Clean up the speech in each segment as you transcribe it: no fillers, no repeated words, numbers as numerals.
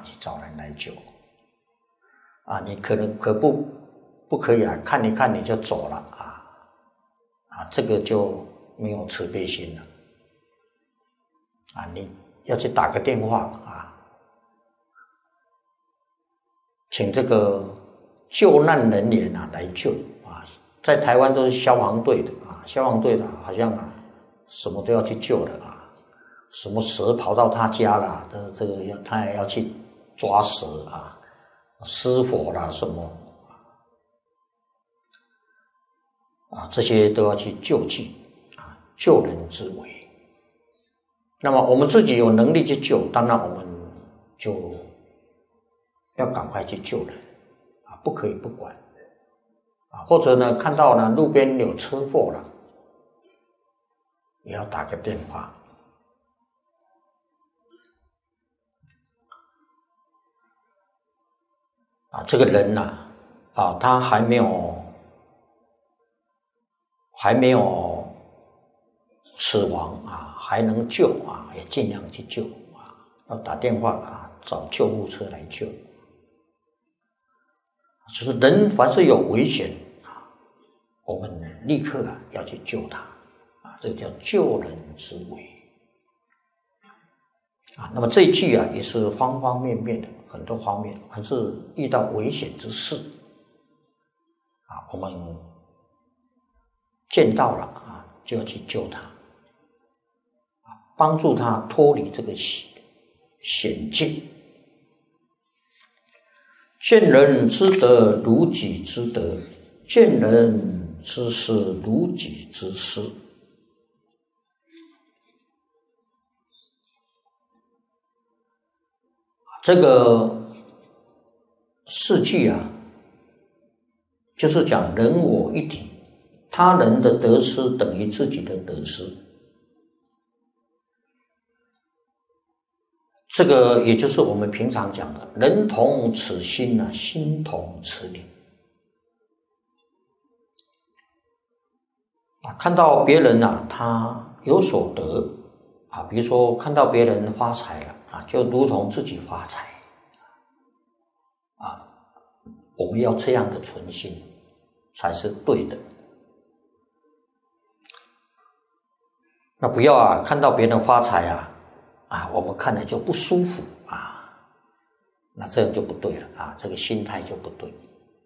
去找人来救啊，你不可以啊，看一看你就走了啊，这个就没有慈悲心了啊，你要去打个电话啊，请这个救难人员啊来救啊，在台湾都是消防队的啊，消防队的好像啊什么都要去救的啊，什么蛇跑到他家了，这个他也要去抓蛇啊，失火啦什么啊，这些都要去救济啊，救人之为。那么我们自己有能力去救，当然我们就要赶快去救人啊，不可以不管啊，或者呢看到呢路边有车祸了，也要打个电话啊，这个人呐啊，他还没有死亡啊，还能救啊，也尽量去救啊，要打电话啊，找救护车来救。就是人凡是有危险啊，我们立刻啊要去救他啊，这个叫救人之为啊。那么这一句啊，也是方方面面的，很多方面，凡是遇到危险之事啊，我们见到了啊，就要去救他，帮助他脱离这个险境。见人之德如己之德，见人之失如己之失。这个四句啊，就是讲人我一体，他人的得失等于自己的得失。这个也就是我们平常讲的人同此心啊，心同此理啊。看到别人啊，他有所得啊，比如说看到别人发财了啊，就如同自己发财啊。我们要这样的存心才是对的。那不要啊，看到别人发财啊，我们看了就不舒服啊，那这样就不对了啊，这个心态就不对。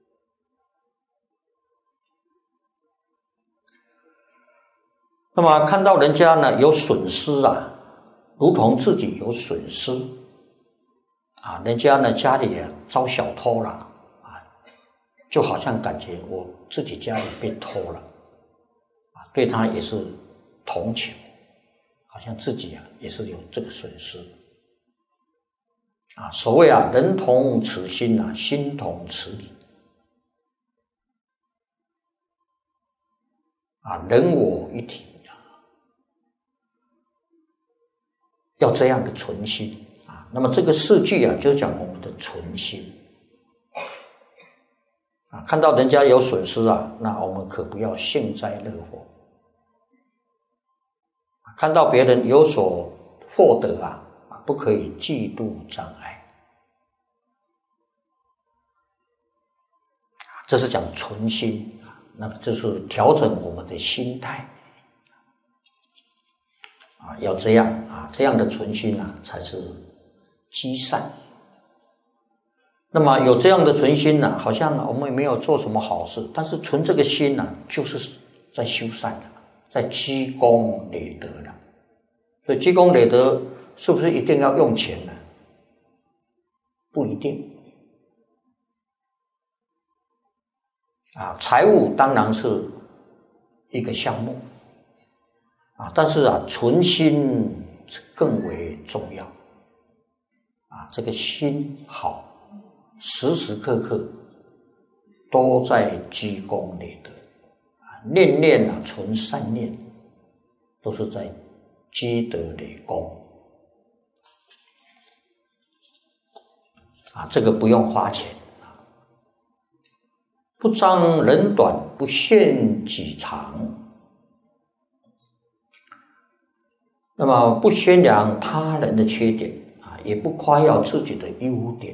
那么看到人家呢有损失啊，如同自己有损失啊，人家呢家里遭小偷了啊，就好像感觉我自己家里被偷了啊，对他也是同情。好像自己也是有这个损失啊。所谓人同此心啊，心同此理啊，人我一体啊，要这样的存心啊。那么这个四句啊，就讲我们的存心啊。看到人家有损失啊，那我们可不要幸灾乐祸。看到别人有所获得啊，不可以嫉妒障碍。这是讲存心啊，那么这是调整我们的心态啊，要这样啊，这样的存心啊，才是积善。那么有这样的存心呢，好像我们也没有做什么好事，但是存这个心呢，就是在修善的，在积功累德的。所以积功累德是不是一定要用钱呢？不一定啊，财务当然是一个项目啊，但是存心更为重要啊，这个心好，时时刻刻都在积功累德啊，念念存善念，都是在积德累功啊，这个不用花钱啊。不彰人短，不限己长。那么不宣扬他人的缺点啊， 也不夸耀自己的优点，